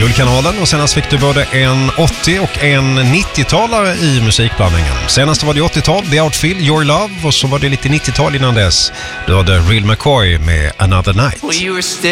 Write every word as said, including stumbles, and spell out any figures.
Guldkanalen, och senast fick du både en åttio- och en nittiotalare i musikblandningen. Senast var det åttiotal, The Outfield, Your Love, och så var det lite nittiotal innan dess. Du hade Real McCoy med Another Night.